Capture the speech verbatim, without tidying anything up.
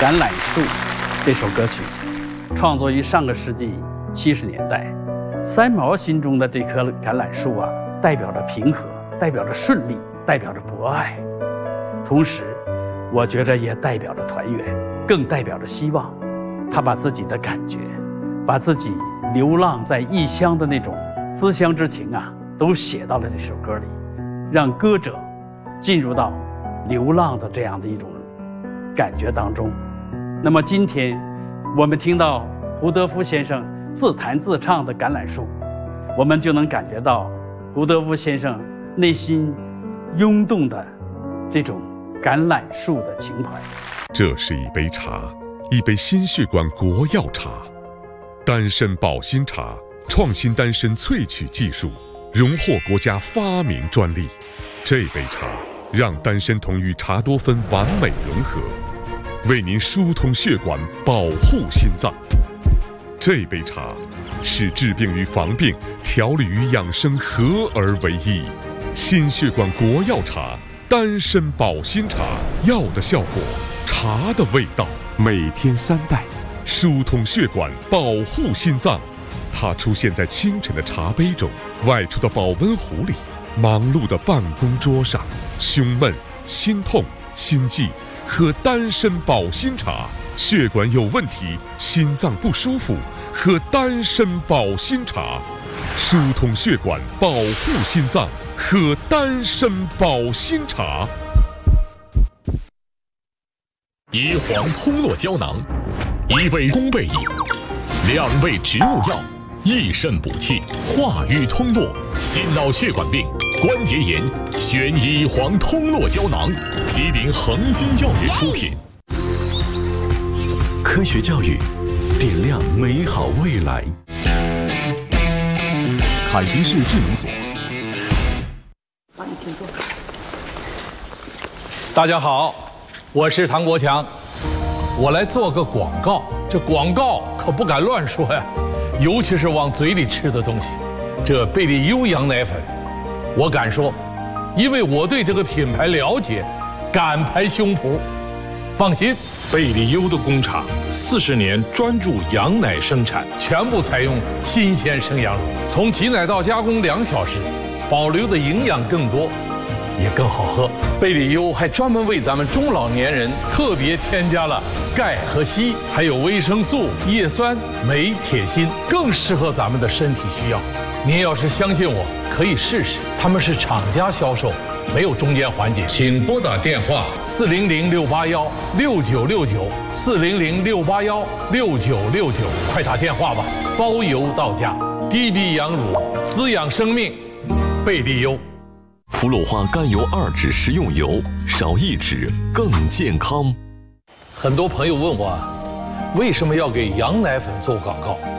《橄榄树》这首歌曲创作于上个世纪七十年代。三毛心中的这棵橄榄树啊，代表着平和，代表着顺利，代表着博爱，同时，我觉着也代表着团圆，更代表着希望。他把自己的感觉，把自己流浪在异乡的那种思乡之情啊，都写到了这首歌里，让歌者进入到流浪的这样的一种感觉当中。那么今天我们听到胡德夫先生自弹自唱的《橄榄树》，我们就能感觉到胡德夫先生内心涌动的这种橄榄树的情怀。 这是一杯茶，一杯心血管国药茶，丹参保心茶，创新丹参萃取技术，荣获国家发明专利。这杯茶让丹参酮与茶多酚完美融合，为您疏通血管，保护心脏。这杯茶是治病与防病、调理与养生合而为一。心血管国药茶，丹参保心茶，药的效果，茶的味道。每天三袋，疏通血管，保护心脏。它出现在清晨的茶杯中，外出的保温壶里，忙碌的办公桌上。胸闷、心痛、心悸，喝丹参保心茶；血管有问题，心脏不舒服，喝丹参保心茶。疏通血管，保护心脏，喝丹参保心茶。 椰黄通络胶囊，一味宫贝饮，两味植物药，益肾补气，化瘀通络，心脑血管病、关节炎，选椰黄通络胶囊，吉林恒金药业出品。 科学教育，点亮美好未来。凯迪士智能锁， 帮你请坐。 大家好，我是唐国强，我来做个广告。这广告可不敢乱说呀，尤其是往嘴里吃的东西。这贝利优羊奶粉，我敢说，因为我对这个品牌了解，敢拍胸脯。放心， 贝利优的工厂四十年专注羊奶生产， 全部采用新鲜生羊乳，从挤奶到加工两小时，保留的营养更多，也更好喝。贝利优还专门为咱们中老年人特别添加了钙和硒，还有维生素、叶酸、镁、铁、锌，更适合咱们的身体需要。您要是相信我，可以试试。他们是厂家销售，没有中间环节。 请拨打电话四零零六八幺六九六九，四零零六八幺六九六九，快打电话吧，包邮到家。低低羊乳，滋养生命，贝利优。 氟氯化甘油二酯食用油，少一酯更健康。 很多朋友问我，为什么要给羊奶粉做广告？